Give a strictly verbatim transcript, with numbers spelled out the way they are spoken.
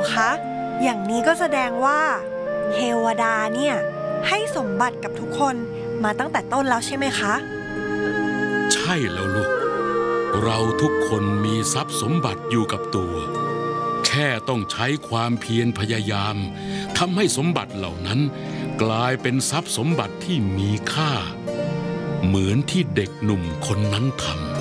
คะอย่างนี้ก็แสดงว่าเทวดาเนี่ยให้สมบัติกับทุกคนมาตั้งแต่ต้นแล้วใช่ไหมคะใช่แล้วลูกเราทุกคนมีทรัพย์สมบัติอยู่กับตัวแค่ต้องใช้ความเพียรพยายามทำให้สมบัติเหล่านั้นกลายเป็นทรัพย์สมบัติที่มีค่าเหมือนที่เด็กหนุ่มคนนั้นทำ